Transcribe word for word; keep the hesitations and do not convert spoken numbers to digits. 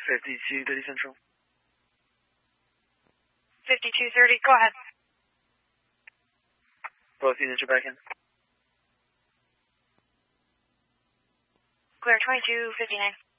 fifty-two thirty Central. fifty-two thirty, go ahead. Both units are back in. Clear twenty-two fifty-nine.